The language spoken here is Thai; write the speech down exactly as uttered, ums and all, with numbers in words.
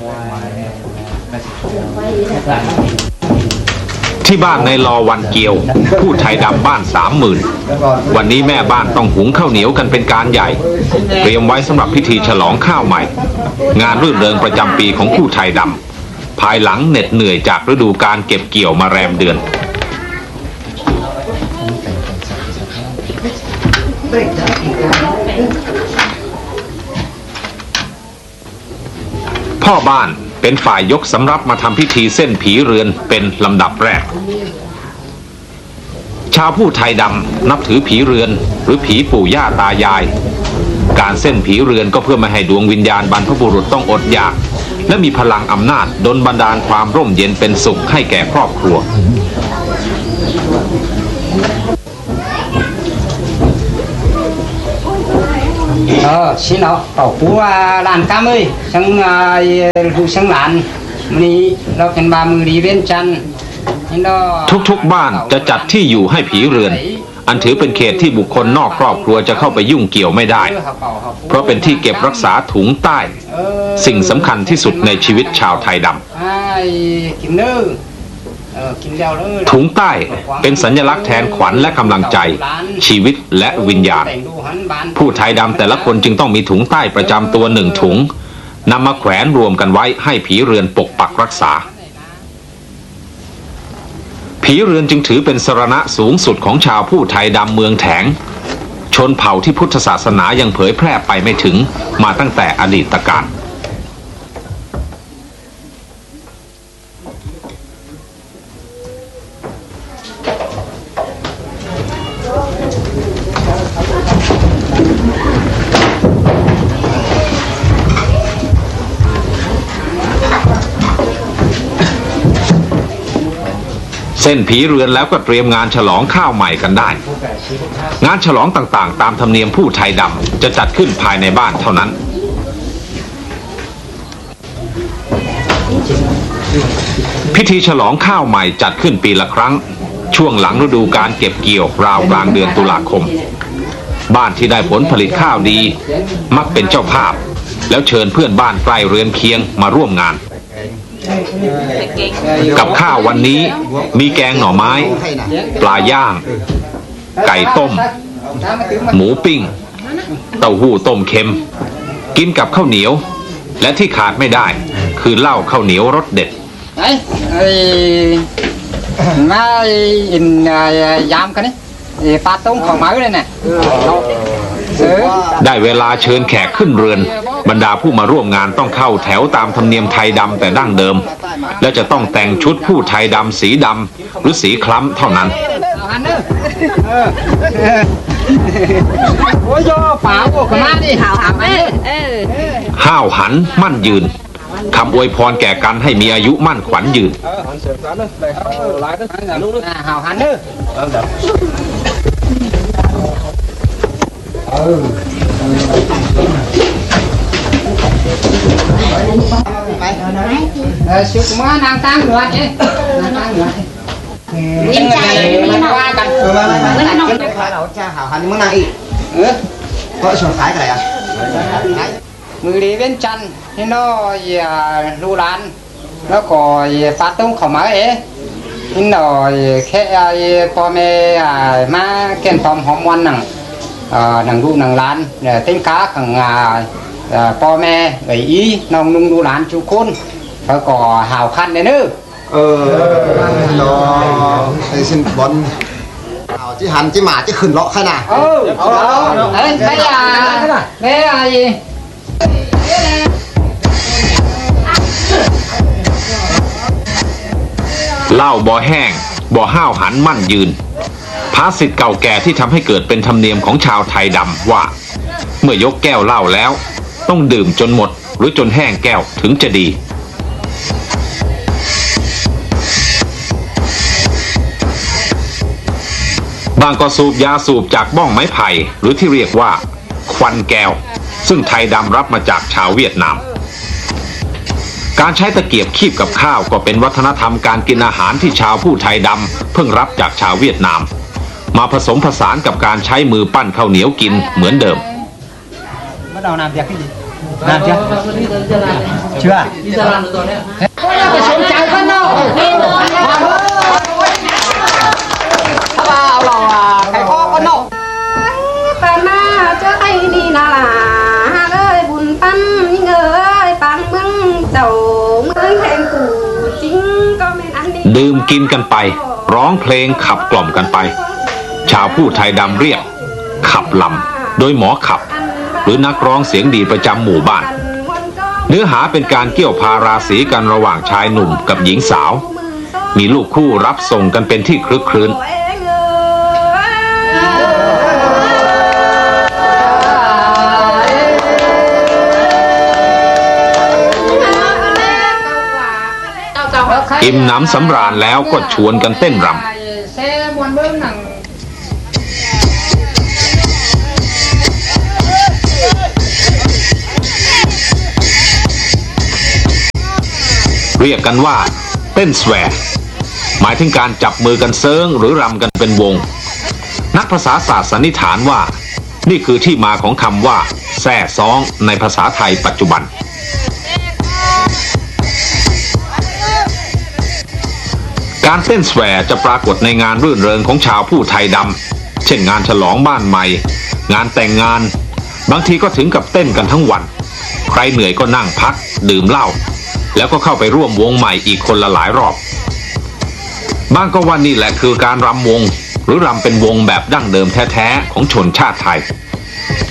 ที่บ้านในลอวันเกียวผู้ไทยดำบ้านสามหมื่นวันนี้แม่บ้านต้องหุงข้าวเหนียวกันเป็นการใหญ่เตรียมไว้สำหรับพิธีฉลองข้าวใหม่งานรื่นเริงประจำปีของผู้ไทยดำภายหลังเหน็ดเหนื่อยจากฤดูการเก็บเกี่ยวมาแรมเดือนพ่อบ้านเป็นฝ่ายยกสำรับมาทำพิธีเส้นผีเรือนเป็นลำดับแรกชาวผู้ไทยดำนับถือผีเรือนหรือผีปู่ย่าตายายการเส้นผีเรือนก็เพื่อไม่ให้ดวงวิญญาณบรรพบุรุษต้องอดอยากและมีพลังอำนาจดลบันดาลความร่มเย็นเป็นสุขให้แก่ครอบครัว ờ xin nó tổ cú làn cam ơi sang hụ sang làn mìnhเราเป็นบามือดีเว้นจันทุกๆบ้านจะจัดที่อยู่ให้ผีเรือนอันถือเป็นเขตที่บุคคลนอกครอบครัวจะเข้าไปยุ่งเกี่ยวไม่ได้เพราะเป็นที่เก็บรักษาถุงใต้สิ่งสำคัญที่สุดในชีวิตชาวไทยดำถุงใต้เป็นสัญลักษณ์แทนขวัญและกำลังใจชีวิตและวิญญาณผู้ไทยดำแต่ละคนจึงต้องมีถุงใต้ประจำตัวหนึ่งถุงนำมาแขวนรวมกันไว้ให้ผีเรือนปกปักรักษาผีเรือนจึงถือเป็นสรณะสูงสุดของชาวผู้ไทยดำเมืองแถงชนเผ่าที่พุทธศาสนายังเผยแพร่ไปไม่ถึงมาตั้งแต่อดีตกาลเส้นผีเรือนแล้วก็เตรียมงานฉลองข้าวใหม่กันได้งานฉลองต่างๆตามธรรมเนียมผู้ไทยดำจะจัดขึ้นภายในบ้านเท่านั้นพิธีฉลองข้าวใหม่จัดขึ้นปีละครั้งช่วงหลังฤดูการเก็บเกี่ยวราวกลางเดือนตุลาคมบ้านที่ได้ผลผลิตข้าวดีมักเป็นเจ้าภาพแล้วเชิญเพื่อนบ้านใกล้เรือนเคียงมาร่วมงานกับข้าววันนี้มีแกงหน่อไม้ปลาย่างไก่ต้มหมูปิ้งเต้าหู้ต้มเค็มกินกับข้าวเหนียวและที่ขาดไม่ได้คือเหล้าข้าวเหนียวรสเด็ดมาอินยามกันนี่ปลาต้มของหมาเลยเนี่ยได้เวลาเชิญแขกขึ้นเรือนบรรดาผู้มาร่วมงานต้องเข้าแถวตามธรรมเนียมไทยดำแต่ดั้งเดิมและจะต้องแต่งชุดผู้ไทยดำสีดำหรือสีคล้ำเท่านั้นห้าวหันมั่นยืนคำอวยพรแก่กันให้มีอายุมั่นขวัญยืนห้าวหันเนอชิวมานางตั้งหนวดเอ๊ะนางตั้งหนวดยิ้มใจมันว่ากันเออมามามาเราจะหาหันมึงนางอีกเออเพราะส่วนขายอะไรอ่ะมือดีเว้นจันนี่น้อยลูร้านแล้วก็ปลาต้มข้าวหมาเอ๊ะนี่น้อยแค่พ่อแม่มาแกงทอมหอมวันหนังหนังดูหนังร้านเต้นค้าขังพ่อแม่ไอ้อีน้องนุ่งดูร้านชูคุณแล้วก็หาวคันเนี่ยนึกเออรอไอ้สินบอลเอาที่หันที่หมาที่ขึ้นเลาะขนาดเออเอาเอ้ยไม่อ่ะไม่อ่ะเหล้าบ่อแห้งบ่อห้าวหันมั่นยืนภาษิตเก่าแก่ที่ทำให้เกิดเป็นธรรมเนียมของชาวไทยดำว่าเมื่อยกแก้วเหล้าแล้วต้องดื่มจนหมดหรือจนแห้งแก้วถึงจะดีบางก็สูบยาสูบจากบ้องไม้ไผ่หรือที่เรียกว่าควันแก้วซึ่งไทยดำรับมาจากชาวเวียดนามการใช้ตะเกียบคีบกับข้าวก็เป็นวัฒนธรรมการกินอาหารที่ชาวผู้ไทยดำเพิ่งรับจากชาวเวียดนามมาผสมผสานกับการใช้มือปั้นข้าวเหนียวกินเหมือนเดิมเมื่อเรานำจากที่นั่นเจ้าเชื่อไปสนใจข้างนอกถ้าเอาเราใครก็ก็นอกปามาเจ้าไอ้นี่นาเลยบุญปั้มยิ่งเอ้ยปังเมืองเจ้าเมืองแห่งกูจริงก็ไม่อันนี้ดื่มกินกันไปร้องเพลงขับกล่อมกันไปชาวผู้ไทยดำเรียกขับลำโดยหมอขับหรือนักร้องเสียงดีประจำหมู่บ้านเนื้อหาเป็นการเกี่ยวพาราศีกันระหว่างชายหนุ่มกับหญิงสาวมีลูกคู่รับส่งกันเป็นที่คลึกครื้นอิ่มหนำสำราญแล้วก็ชวนกันเต้นรำเรียกกันว่าเต้นแสวร์หมายถึงการจับมือกันเซิงหรือรำกันเป็นวงนักภาษาศาสตร์สันนิษฐานว่านี่คือที่มาของคำว่าแซ่ซ้องในภาษาไทยปัจจุบันการเต้นแสวร์จะปรากฏในงานรื่นเริงของชาวผู้ไทยดำเช่นงานฉลองบ้านใหม่งานแต่งงานบางทีก็ถึงกับเต้นกันทั้งวันใครเหนื่อยก็นั่งพักดื่มเหล้าแล้วก็เข้าไปร่วมวงใหม่อีกคนละหลายรอบบางก็ว่านี่แหละคือการรำวงหรือรำเป็นวงแบบดั้งเดิมแท้ๆของชนชาติไทย